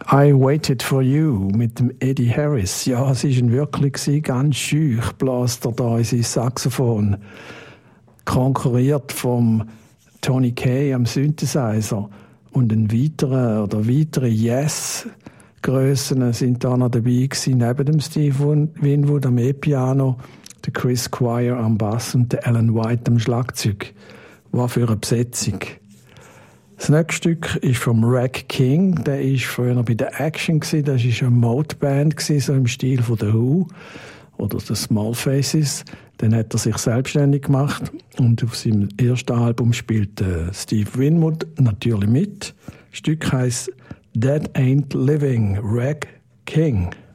I Waited for You mit dem Eddie Harris. Ja, es war ein wirklich ganz schüch, bläst er da in sein Saxophon. Konkurriert vom Tony Kaye am Synthesizer. Und weitere Yes-Grössen sind da noch dabei gewesen, neben dem Steve Winwood am E-Piano, der Chris Squire am Bass und der Alan White am Schlagzeug. Was für eine Besetzung. Das nächste Stück ist vom Rack King. Der war früher bei der Action. Das war eine Mode-Band, so im Stil von The Who oder The Small Faces. Dann hat er sich selbstständig gemacht und auf seinem ersten Album spielt Steve Winwood natürlich mit. Das Stück heisst That Ain't Living, Rack King.